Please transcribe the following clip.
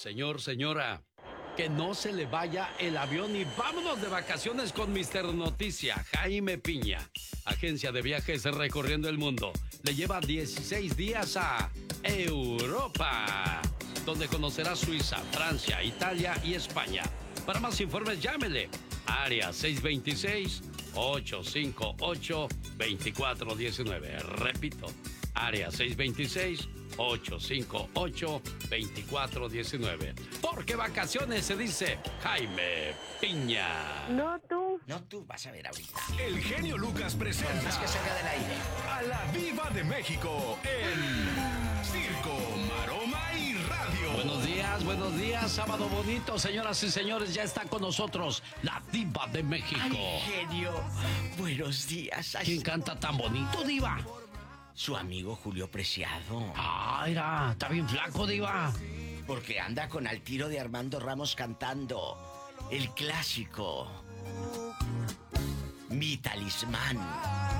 Señor, señora, que no se le vaya el avión y vámonos de vacaciones con Mister Noticia, Jaime Piña. Agencia de viajes recorriendo el mundo. Le lleva 16 días a Europa, donde conocerá Suiza, Francia, Italia y España. Para más informes, llámele. Área 626-858-2419. Repito, área 626-858-2419. Porque vacaciones se dice Jaime Piña. No tú. No tú, vas a ver ahorita. El genio Lucas presenta Es que salga del aire. a la Diva de México en Circo, Maroma y Radio. Buenos días, sábado bonito, señoras y señores, ya está con nosotros la Diva de México. Ay, genio, buenos días. ¿Quién canta tan bonito, Diva? Su amigo Julio Preciado. Mira, está bien flaco, Diva. Porque anda con Al tiro de Armando Ramos cantando el clásico Mi Talismán.